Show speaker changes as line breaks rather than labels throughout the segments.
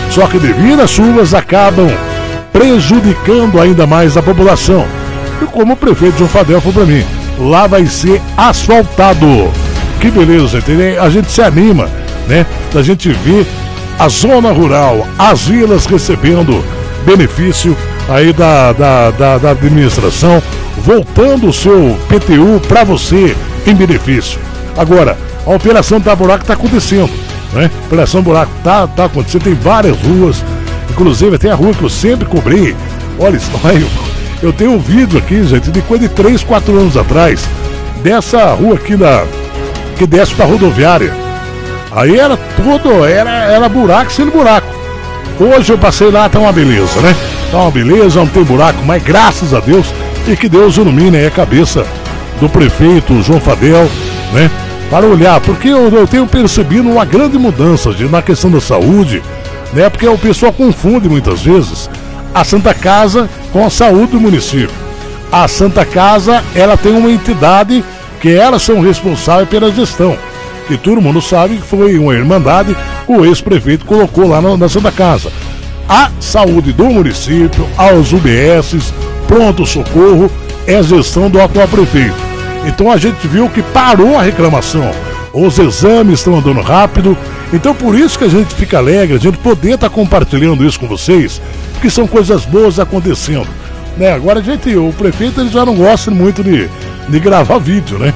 Só que devido às chuvas acabam prejudicando ainda mais a população. E como o prefeito João Fadel falou para mim, lá vai ser asfaltado. Que beleza, entendeu? A gente se anima, né? Da gente ver a zona rural, as vilas recebendo benefício aí da administração, voltando o seu PTU para você em benefício. Agora, a Operação Tapa Buraco está acontecendo, né? A Operação Buraco tá acontecendo, tem várias ruas, inclusive tem a rua que eu sempre cobri. Olha, eu tenho um vídeo aqui, gente, de coisa de 3, 4 anos atrás, dessa rua aqui que desce pra rodoviária. Aí era tudo, era buraco sendo buraco. Hoje eu passei lá, tá uma beleza, né? Tá uma beleza, não tem buraco, mas graças a Deus, e que Deus ilumine aí a cabeça do prefeito João Fadel, né? Para olhar, porque eu tenho percebido uma grande mudança na questão da saúde, né? Porque o pessoal confunde muitas vezes a Santa Casa com a saúde do município. A Santa Casa, ela tem uma entidade que elas são responsáveis pela gestão. E todo mundo sabe que foi uma irmandade que o ex-prefeito colocou lá na Santa Casa. A saúde do município, aos UBSs, pronto-socorro, é a gestão do atual prefeito. Então a gente viu que parou a reclamação. Os exames estão andando rápido. Então por isso que a gente fica alegre, a gente poder estar compartilhando isso com vocês, porque são coisas boas acontecendo, né? Agora o prefeito ele já não gosta muito de gravar vídeo, né?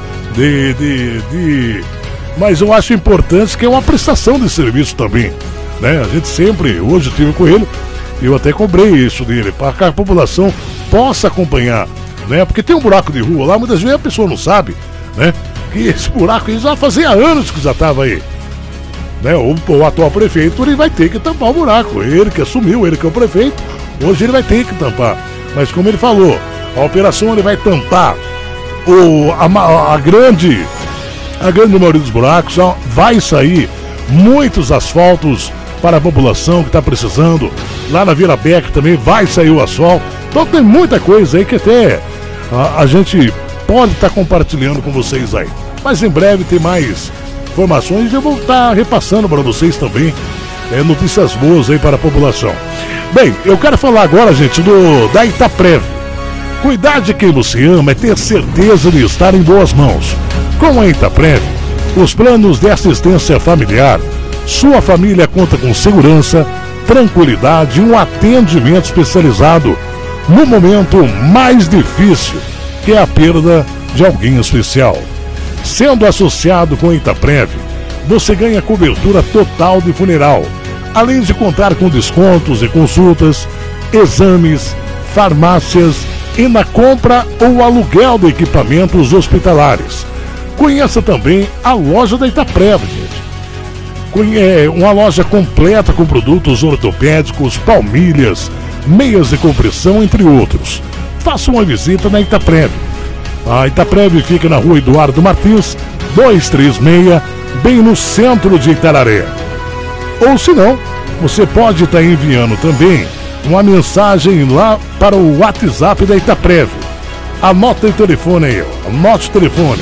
Mas eu acho importante que é uma prestação de serviço também, né? A gente sempre, hoje eu estive com ele, eu até cobrei isso dele, para que a população possa acompanhar, né? Porque tem um buraco de rua lá, muitas vezes a pessoa não sabe, né? Que esse buraco aí já fazia anos que já estava aí, né? O atual prefeito ele vai ter que tampar o buraco, ele que assumiu, ele que é o prefeito, hoje ele vai ter que tampar. Mas como ele falou, a operação ele vai tampar a grande maioria dos buracos, vai sair muitos asfaltos para a população que está precisando. Lá na Vila Beck também vai sair o asfalto. Então tem muita coisa aí que até a gente pode estar compartilhando com vocês aí. Mas em breve tem mais informações e eu vou estar repassando para vocês também notícias boas aí para a população. Bem, eu quero falar agora, gente, da Itaprev. Cuidar de quem você ama é ter certeza de estar em boas mãos. Com a Itaprev, os planos de assistência familiar, sua família conta com segurança, tranquilidade e um atendimento especializado no momento mais difícil, que é a perda de alguém especial. Sendo associado com a Itaprev, você ganha cobertura total de funeral, além de contar com descontos e consultas, exames, farmácias e na compra ou aluguel de equipamentos hospitalares. Conheça também a loja da Itaprev, gente. Uma loja completa com produtos ortopédicos, palmilhas, meias de compressão, entre outros. Faça uma visita na Itaprev. A Itaprev fica na rua Eduardo Martins, 236, bem no centro de Itararé. Ou se não, você pode estar enviando também uma mensagem lá para o WhatsApp da Itaprev. Anota o telefone aí, anote o telefone.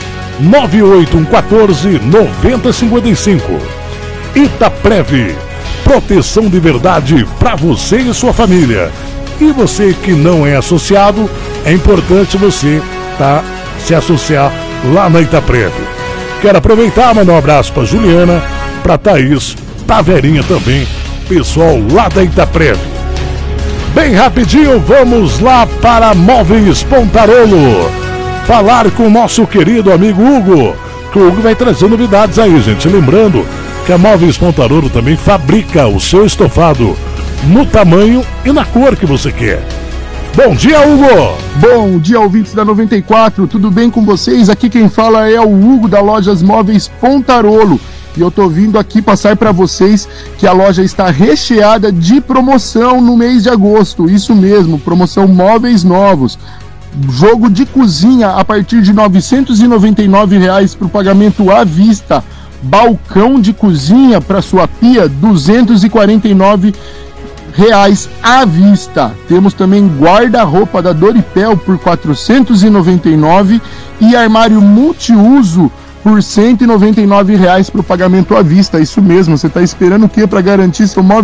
98114-9055. Itaprev, proteção de verdade para você e sua família. E você que não é associado, é importante você se associar lá na Itaprev. Quero aproveitar e mandar um abraço para Juliana, para Thaís, para Verinha também, pessoal lá da Itaprev. Bem rapidinho, vamos lá para Móveis Pontarolo. Falar com o nosso querido amigo Hugo, que o Hugo vai trazer novidades aí, gente. Lembrando que a Móveis Pontarolo também fabrica o seu estofado no tamanho e na cor que você quer. Bom dia, Hugo!
Bom dia, ouvintes da 94, tudo bem com vocês? Aqui quem fala é o Hugo da Lojas Móveis Pontarolo. E eu tô vindo aqui passar para vocês que a loja está recheada de promoção no mês de agosto. Isso mesmo, promoção móveis novos. Jogo de cozinha a partir de R$ 999 para o pagamento à vista. Balcão de cozinha para sua pia, R$ 249 à vista. Temos também guarda-roupa da Doripel por R$ 499 e armário multiuso por R$ 199 para o pagamento à vista. Isso mesmo, você está esperando o que para garantir seu móvel